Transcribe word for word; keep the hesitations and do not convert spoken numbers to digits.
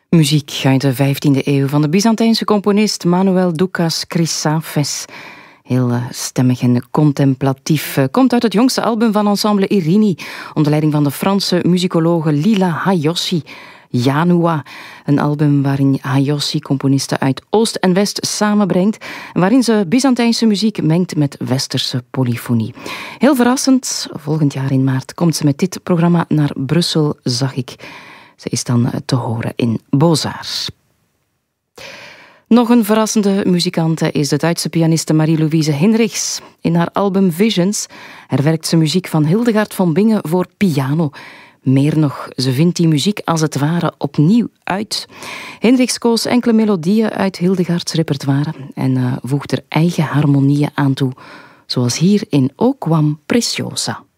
Muziek uit de vijftiende eeuw van de Byzantijnse componist Manuel Doukas Chrysafes. Heel uh, stemmig en contemplatief. Uh, komt uit het jongste album van ensemble Irini, onder leiding van de Franse muzikologe Lila Hayossi. Janua, een album waarin Hayossi componisten uit Oost en West samenbrengt, waarin ze Byzantijnse muziek mengt met westerse polyfonie. Heel verrassend, volgend jaar in maart komt ze met dit programma naar Brussel, zag ik. Ze is dan te horen in Beaux-Arts. Nog een verrassende muzikante is de Duitse pianiste Marie-Louise Hinrichs. In haar album Visions herwerkt ze muziek van Hildegard von Bingen voor piano. Meer nog, ze vindt die muziek als het ware opnieuw uit. Hinrichs koos enkele melodieën uit Hildegards repertoire en uh, voegt er eigen harmonieën aan toe, zoals hier in O Quam Preciosa.